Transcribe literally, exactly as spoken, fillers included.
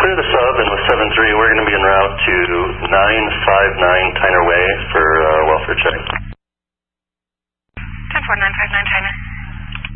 clear the sub, and with seven three, we're going to be en route to nine five nine Tyner Way for uh, welfare check. ten four, nine five nine Tyner.